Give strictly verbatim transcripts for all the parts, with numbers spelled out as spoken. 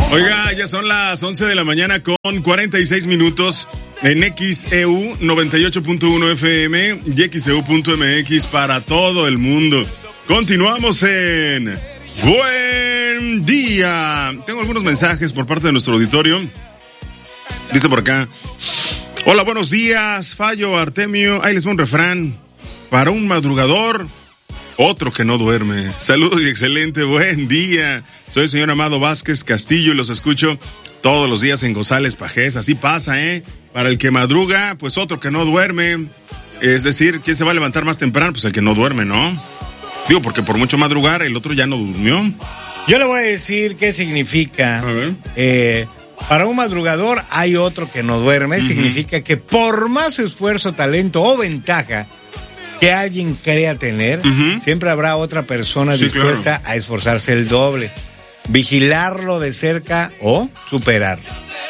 Oiga, ya son las once de la mañana con cuarenta y seis minutos en X E U noventa y ocho punto uno F M y X E U punto M X para todo el mundo. Continuamos en Buen Día. Tengo algunos mensajes por parte de nuestro auditorio. Dice por acá: hola, buenos días, Fallo, Artemio. Ahí les va un refrán. Para un madrugador, otro que no duerme. Saludos y excelente buen día. Soy el señor Amado Vázquez Castillo y los escucho todos los días en González Pajés. Así pasa, ¿eh? Para el que madruga, pues otro que no duerme. Es decir, ¿quién se va a levantar más temprano? Pues el que no duerme, ¿no? Digo, porque por mucho madrugar, el otro ya no durmió. Yo le voy a decir qué significa. A ver. Eh, para un madrugador hay otro que no duerme. Uh-huh. Significa que por más esfuerzo, talento o ventaja que alguien crea tener, uh-huh, siempre habrá otra persona sí, dispuesta claro. a esforzarse el doble, vigilarlo de cerca o superarlo.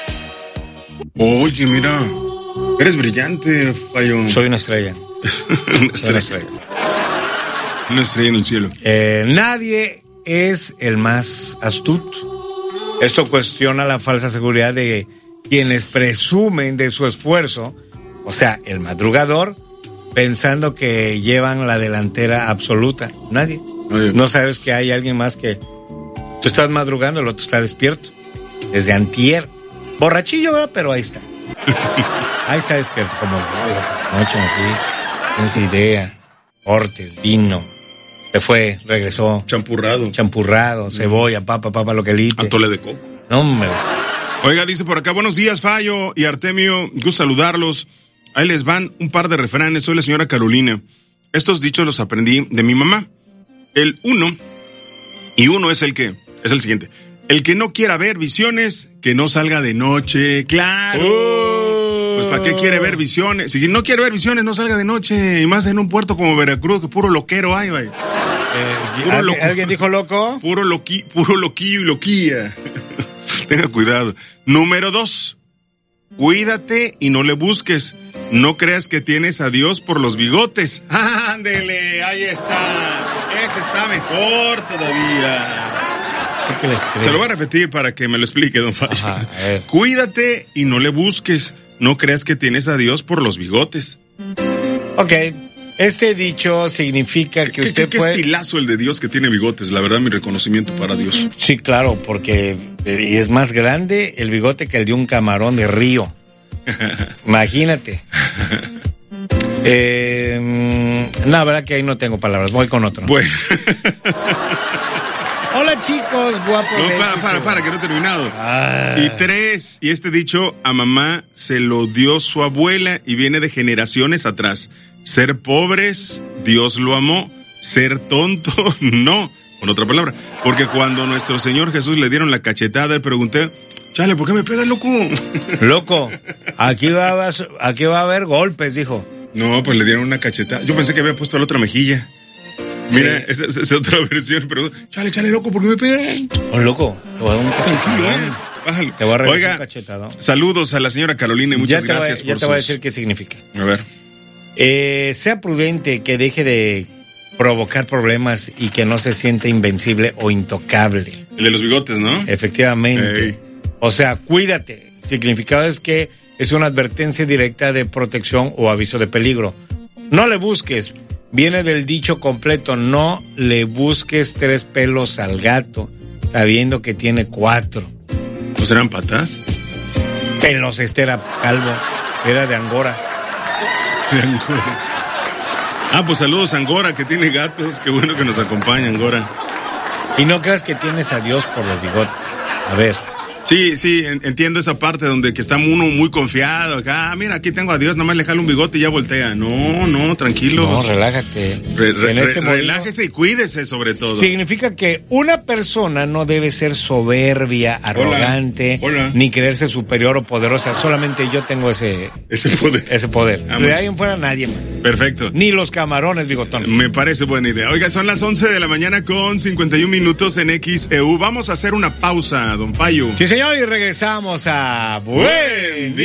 Oye, mira, eres brillante, Fallo. Soy una estrella. una, estrella. Soy una estrella. Una estrella en el cielo. Eh, nadie es el más astuto. Esto cuestiona la falsa seguridad de quienes presumen de su esfuerzo, o sea, el madrugador, pensando que llevan la delantera absoluta. Nadie. Nadie. No sabes que hay alguien más que tú estás madrugando, el otro está despierto. Desde antier. Borrachillo, ¿verdad? Pero ahí está. Ahí está despierto. Como noche aquí. Tienes idea. Cortes, vino. Se fue, regresó. Champurrado. Champurrado, cebolla, papa, papa, lo que lite. Atole de coco. No, hombre. Oiga, dice por acá, buenos días, Fallo y Artemio. Gusto saludarlos. Ahí les van un par de refranes. Soy la señora Carolina. Estos dichos los aprendí de mi mamá. El uno, y uno es el que, es el siguiente. El que no quiera ver visiones, que no salga de noche. ¡Claro! Oh. Pues ¿para qué quiere ver visiones? Si no quiere ver visiones, no salga de noche. Y más en un puerto como Veracruz, que puro loquero hay, güey. Eh, puro ¿alguien, ¿Alguien dijo loco? Puro, loqui, puro loquillo y loquilla. Tenga cuidado. Número dos. Cuídate y no le busques. No creas que tienes a Dios por los bigotes. ¡Ándele! Ahí está. Ese está mejor todavía. ¿Qué les crees? Se lo voy a repetir para que me lo explique, don Fallo. Cuídate y no le busques. No creas que tienes a Dios por los bigotes. Ok. Este dicho significa que ¿Qué, usted qué, qué puede... Qué estilazo el de Dios que tiene bigotes. La verdad, mi reconocimiento para Dios. Sí, claro, porque es más grande el bigote que el de un camarón de río. Imagínate. eh, no, la verdad que ahí no tengo palabras. Voy con otro. Bueno. Hola, chicos, guapos. No, para, para, para, que no he terminado. Ah. Y tres, y este dicho a mamá se lo dio su abuela y viene de generaciones atrás. Ser pobres, Dios lo amó. Ser tonto, no. Con otra palabra. Porque cuando nuestro Señor Jesús le dieron la cachetada, le pregunté, chale, ¿por qué me pegas, loco? Loco, aquí va, a, aquí va a haber golpes, dijo. No, pues le dieron una cachetada. Yo pensé que había puesto la otra mejilla. Mira, sí. esa es, es otra versión, pero chale, chale, loco, ¿por qué me pegan? Oh, loco, te voy a dar un Tranquilo, eh. Bájalo. Te voy a Oiga, un cachetado. Saludos a la señora Carolina y muchas ya gracias voy, Ya por te voy a sus... decir qué significa. A ver. Eh, sea prudente, que deje de provocar problemas y que no se sienta invencible o intocable. El de los bigotes, ¿no? Efectivamente. Hey. O sea, cuídate. El significado es que es una advertencia directa de protección o aviso de peligro. No le busques. Viene del dicho completo, no le busques tres pelos al gato, sabiendo que tiene cuatro. ¿No serán patas? Pelos, este era calvo, era de Angora. De Angora. Ah, pues saludos a Angora, que tiene gatos, qué bueno que nos acompaña Angora. Y no creas que tienes a Dios por los bigotes. A ver. Sí, sí, entiendo esa parte donde que está uno muy confiado. Acá, ah, mira, aquí tengo a Dios, nomás le jalo un bigote y ya voltea. No, no, tranquilo. No, relájate. Re, re, en este re, relájese y cuídese sobre todo. Significa que una persona no debe ser soberbia, arrogante, hola, hola. ni creerse superior o poderosa. Solamente yo tengo ese, ese poder. Ese poder. Ah, de ahí en fuera nadie más. Perfecto. Ni los camarones, bigotones. Me parece buena idea. Oiga, son las once de la mañana con cincuenta y un minutos en X E U. Vamos a hacer una pausa, don Fallo. Sí, señor, y regresamos a Buen Día.